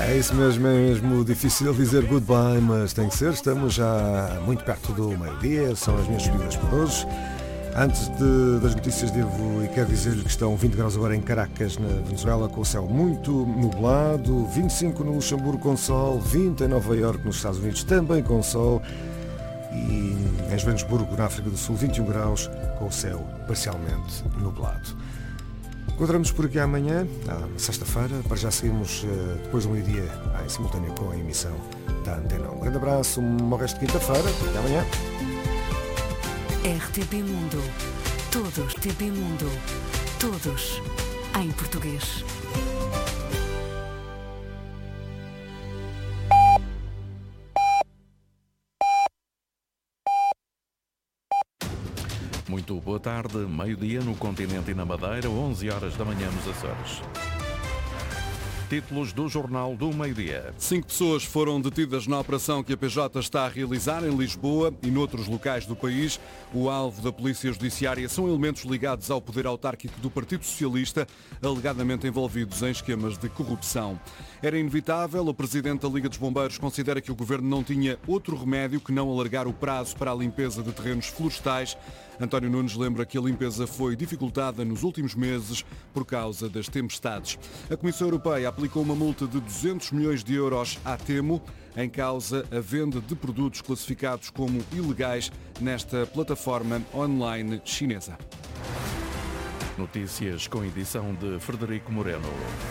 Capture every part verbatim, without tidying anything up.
É isso mesmo, é mesmo difícil dizer goodbye, mas tem que ser. Estamos já muito perto do meio-dia, são as minhas despedidas por hoje. Antes de, das notícias, devo e quero dizer-lhe que estão vinte graus agora em Caracas, na Venezuela, com o céu muito nublado, vinte e cinco no Luxemburgo com sol, vinte em Nova Iorque, nos Estados Unidos, também com sol, e em Joanesburgo, na África do Sul, vinte e um graus, com o céu parcialmente nublado. Encontramos por aqui amanhã, na sexta-feira, para já seguirmos depois do meio-dia em simultâneo com a emissão da Antena. Um grande abraço, um bom resto de quinta-feira, até amanhã. R T P Mundo. Todos T P Mundo. Todos em português. Muito boa tarde, meio-dia no continente e na Madeira, onze horas da manhã nos Açores. Títulos do Jornal do Meio-Dia. Cinco pessoas foram detidas na operação que a P J está a realizar em Lisboa e noutros locais do país. O alvo da Polícia Judiciária são elementos ligados ao poder autárquico do Partido Socialista, alegadamente envolvidos em esquemas de corrupção. Era inevitável, o Presidente da Liga dos Bombeiros considera que o Governo não tinha outro remédio que não alargar o prazo para a limpeza de terrenos florestais. António Nunes lembra que a limpeza foi dificultada nos últimos meses por causa das tempestades. A Comissão Europeia aplicou uma multa de duzentos milhões de euros à Temo, em causa a venda de produtos classificados como ilegais nesta plataforma online chinesa. Notícias com edição de Frederico Moreno.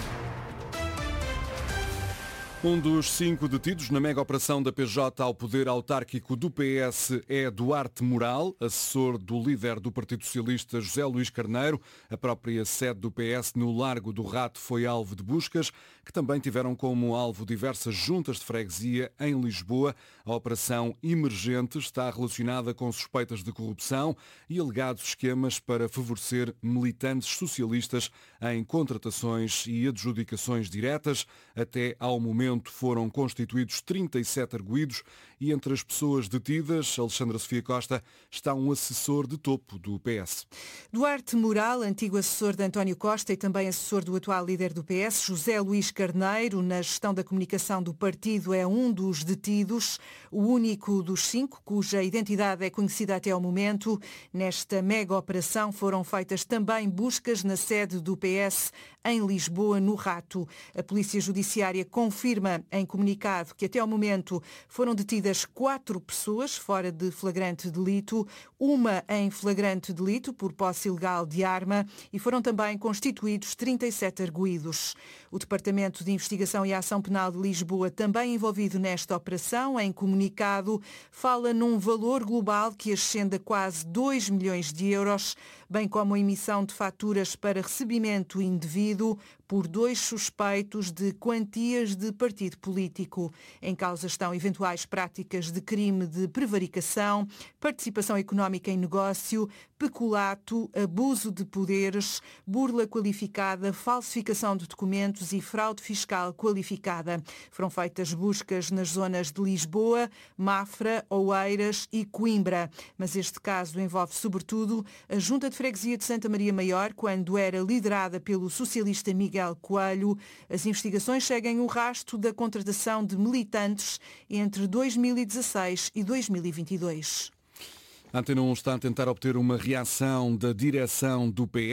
Um dos cinco detidos na mega operação da P J ao poder autárquico do P S é Duarte Moral, assessor do líder do Partido Socialista José Luís Carneiro. A própria sede do P S no Largo do Rato foi alvo de buscas, que também tiveram como alvo diversas juntas de freguesia em Lisboa. A operação emergente está relacionada com suspeitas de corrupção e alegados esquemas para favorecer militantes socialistas em contratações e adjudicações diretas. Até ao momento foram constituídos trinta e sete arguidos e entre as pessoas detidas, Alexandra Sofia Costa, está um assessor de topo do P S. Duarte Moral, antigo assessor de António Costa e também assessor do atual líder do P S, José Luís Carneiro, na gestão da comunicação do partido, é um dos detidos, o único dos cinco, cuja identidade é conhecida até ao momento. Nesta mega operação foram feitas também buscas na sede do P S em Lisboa, no Rato. A Polícia Judiciária confirma em comunicado que até ao momento foram detidas quatro pessoas fora de flagrante delito, uma em flagrante delito por posse ilegal de arma e foram também constituídos trinta e sete arguidos. O Departamento de Investigação e Ação Penal de Lisboa, também envolvido nesta operação, em comunicado, fala num valor global que ascende a quase dois milhões de euros, bem como a emissão de faturas para recebimento indevido por dois suspeitos de quantias de partido político. Em causa estão eventuais práticas de crime de prevaricação, participação económica em negócio, peculato, abuso de poderes, burla qualificada, falsificação de documentos e fraude fiscal qualificada. Foram feitas buscas nas zonas de Lisboa, Mafra, Oeiras e Coimbra. Mas este caso envolve sobretudo a Junta de Freguesia de Santa Maria Maior, quando era liderada pelo socialista Miguel Coelho. As investigações seguem o rasto da contratação de militantes entre dois mil e dezasseis e dois mil e vinte e dois. A Antena um está a tentar obter uma reação da direção do P S.